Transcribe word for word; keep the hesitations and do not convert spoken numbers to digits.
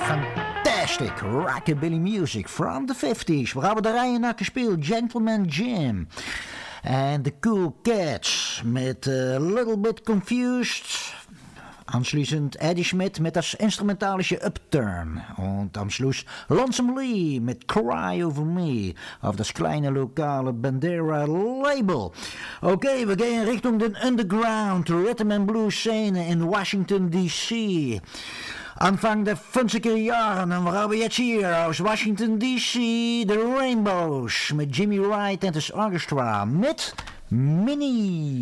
Fantastic rockabilly music from the fifties. We hebben de rijen naar gespeeld. Gentleman Jim. En The Cool Cats met uh, Little Bit Confused. Anschließend Eddie Schmidt mit das instrumentalische Upturn. Und am Schluss Lonesome Lee mit Cry Over Me auf das kleine lokale Bandera Label. Okay, wir gehen Richtung den Underground Rhythm and Blues Szene in Washington D C. Anfang der fünfziger Jahren und wir haben jetzt hier aus Washington D C The Rainbows mit Jimmy Wright en das Orchestra mit Minnie.